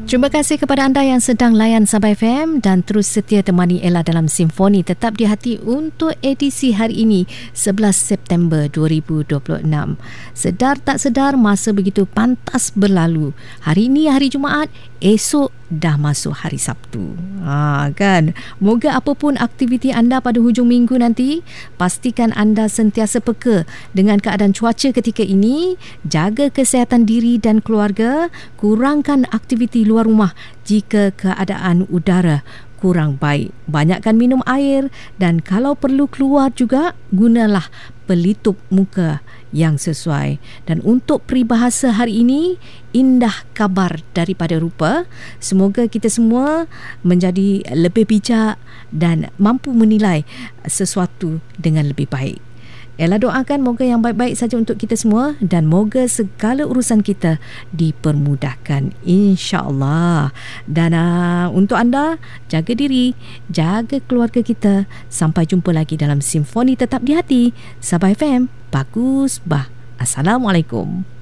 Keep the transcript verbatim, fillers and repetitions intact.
Terima kasih kepada anda yang sedang layan Sabah F M dan terus setia temani Ella dalam Simfoni Tetap di Hati untuk edisi hari ini sebelas September dua ribu dua puluh enam. Sedar tak sedar masa begitu pantas berlalu. Hari ini hari Jumaat, esok dah masuk hari Sabtu. Ha, kan? Moga apapun aktiviti anda pada hujung minggu nanti, pastikan anda sentiasa peka dengan keadaan cuaca ketika ini, jaga kesihatan diri dan keluarga, kurangkan aktiviti luar rumah jika keadaan udara kurang baik. Banyakkan minum air dan kalau perlu keluar juga, gunalah pelitup muka yang sesuai. Dan untuk peribahasa hari ini, indah kabar daripada rupa. Semoga kita semua menjadi lebih bijak dan mampu menilai sesuatu dengan lebih baik. Ella doakan moga yang baik-baik saja untuk kita semua dan moga segala urusan kita dipermudahkan, insya-Allah. Dan uh, untuk anda, jaga diri, jaga keluarga kita. Sampai jumpa lagi dalam Simfoni Tetap di Hati Sabah F M. Bagus bah. Assalamualaikum.